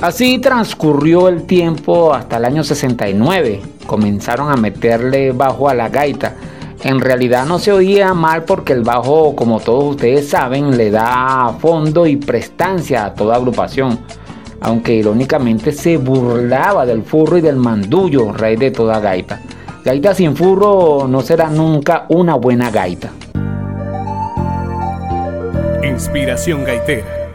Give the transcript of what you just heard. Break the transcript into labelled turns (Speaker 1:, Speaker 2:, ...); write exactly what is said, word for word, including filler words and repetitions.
Speaker 1: Así transcurrió el tiempo hasta el año sesenta y nueve. Comenzaron a meterle bajo a la gaita. En realidad no se oía mal porque el bajo, como todos ustedes saben, le da fondo y prestancia a toda agrupación. Aunque irónicamente se burlaba del furro y del mandullo, rey de toda gaita. Gaita sin furro no será nunca una buena gaita.
Speaker 2: Inspiración gaitera.